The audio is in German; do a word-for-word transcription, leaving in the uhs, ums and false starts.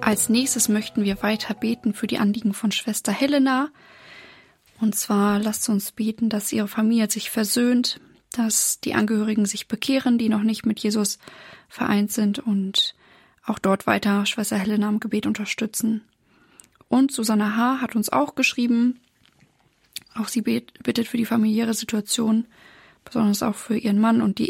Als nächstes möchten wir weiter beten für die Anliegen von Schwester Helena. Und zwar lasst uns beten, dass ihre Familie sich versöhnt, dass die Angehörigen sich bekehren, die noch nicht mit Jesus vereint sind und auch dort weiter Schwester Helena im Gebet unterstützen. Und Susanne H. hat uns auch geschrieben, auch sie bittet für die familiäre Situation, besonders auch für ihren Mann und die